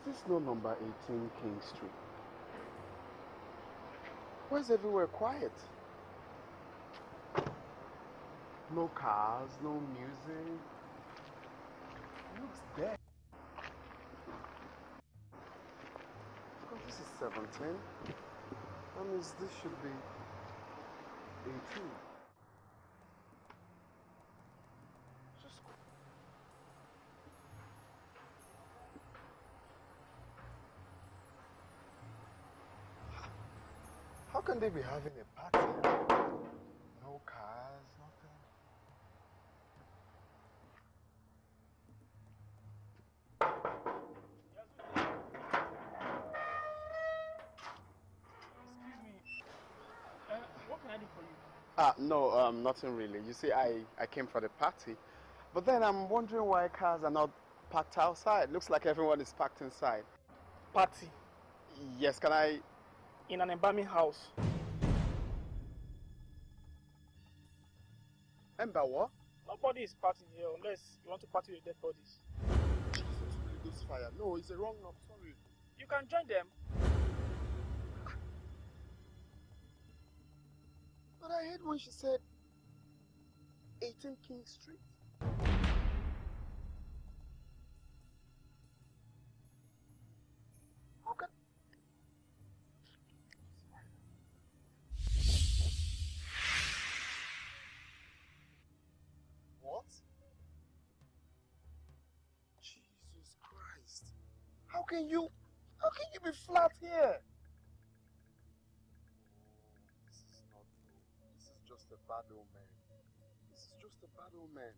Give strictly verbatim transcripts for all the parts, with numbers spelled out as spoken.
this no number eighteen King Street? Why is everywhere quiet? No cars, no music. It looks dead. Because this is seventeen. That means this should be eighteen. Just go. How can they be having a party? No cars, nothing. Excuse me. Uh, what can I do for you? Ah, no, um, nothing really. You see, I, I came for the party. But then I'm wondering why cars are not parked outside. Looks like everyone is parked inside. Party. Yes, can I... In an embalming house. Ember what? Nobody is partying here unless you want to party with dead bodies. Jesus, Holy Ghost fire. No, it's a wrong number. Sorry. You can join them. But I heard when she said eighteen King Street. How can... What? Jesus Christ. How can you... How can you be flat here? Oh, this is not true. This is just a bad omen. This is just a bad omen.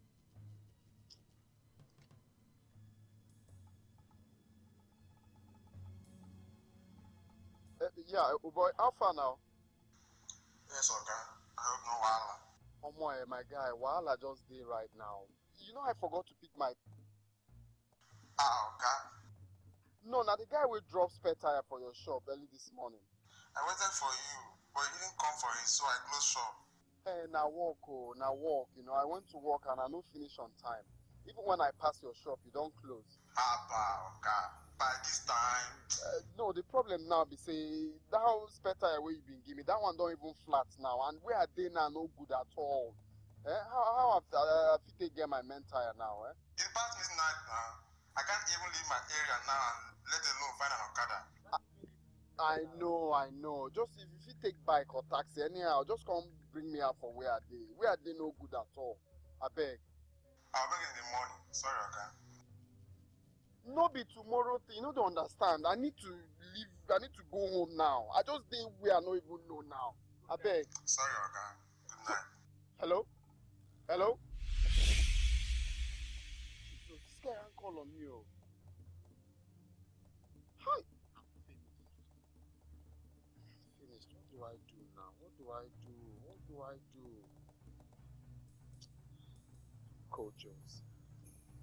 Uh, yeah, oh boy, how far now? Yes, okay. I hope no wahala. Oh my, my guy, wahala just day right now. You know I forgot to pick my... Ah, okay. No, now the guy will drop spare tire for your shop early this morning. I waited for you, but you didn't come for it, so I closed shop. Hey, now walk, oh, now walk. You know, I went to work and I no finish on time. Even when I pass your shop, you don't close. Ah, bah, okay. By this time... Uh, no, the problem now be say, that spare tire where you been give me, that one don't even flat now. And where are they now no good at all. Eh? How, how have I uh, fit get my main tire now? Eh? It's past midnight now. I can't even leave my area now and let alone find an Okada. I, I know, I know. Just if, if you take bike or taxi anyhow, just come bring me out for where are they. Where are they no good at all? I beg. I'll bring it in the morning. Sorry, okay. No be tomorrow thing, you no don't understand. I need to leave, I need to go home now. I just dey where I no even know now. I beg. Sorry, okay. Good night. Hello? Hello? Jesus, this guy can't call on me. Oh. Hi. I'm finished. Finished. What do I do now? What do I do? What do I do? Coach Jones.